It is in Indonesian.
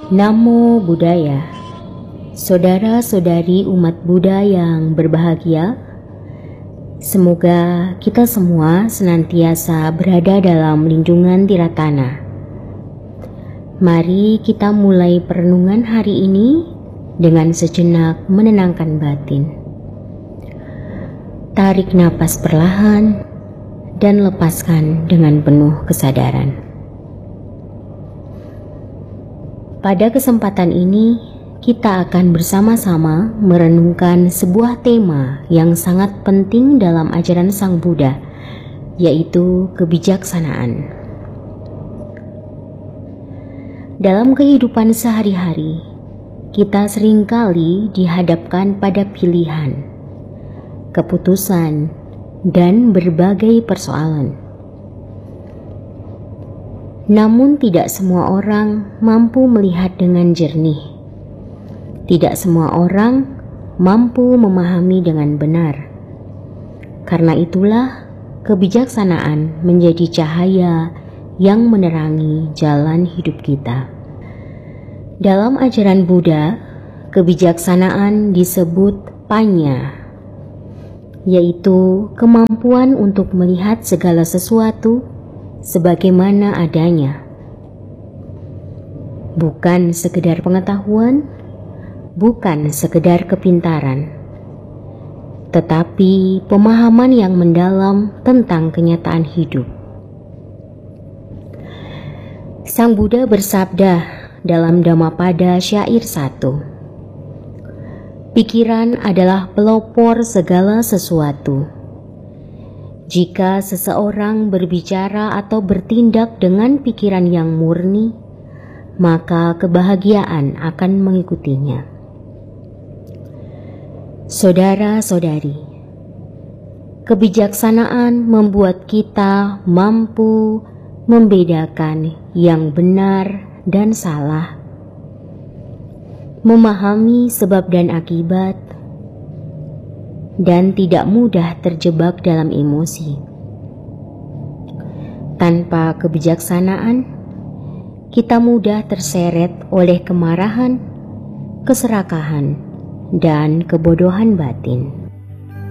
Namo Buddhaya. Saudara-saudari umat Buddha yang berbahagia, semoga kita semua senantiasa berada dalam lindungan Tiratana. Mari kita mulai perenungan hari ini dengan sejenak menenangkan batin. Tarik napas perlahan dan lepaskan dengan penuh kesadaran. Pada kesempatan ini, kita akan bersama-sama merenungkan sebuah tema yang sangat penting dalam ajaran Sang Buddha, yaitu kebijaksanaan. Dalam kehidupan sehari-hari, kita seringkali dihadapkan pada pilihan, keputusan, dan berbagai persoalan. Namun tidak semua orang mampu melihat dengan jernih. Tidak semua orang mampu memahami dengan benar. Karena itulah kebijaksanaan menjadi cahaya yang menerangi jalan hidup kita. Dalam ajaran Buddha, kebijaksanaan disebut panya, yaitu kemampuan untuk melihat segala sesuatu sebagaimana adanya. Bukan sekedar pengetahuan, bukan sekedar kepintaran, tetapi pemahaman yang mendalam tentang kenyataan hidup. Sang Buddha bersabda dalam Dhammapada syair 1, pikiran adalah pelopor segala sesuatu. Jika seseorang berbicara atau bertindak dengan pikiran yang murni, maka kebahagiaan akan mengikutinya. Saudara-saudari, kebijaksanaan membuat kita mampu membedakan yang benar dan salah, memahami sebab dan akibat, dan tidak mudah terjebak dalam emosi. Tanpa kebijaksanaan, kita mudah terseret oleh kemarahan, keserakahan, dan kebodohan batin.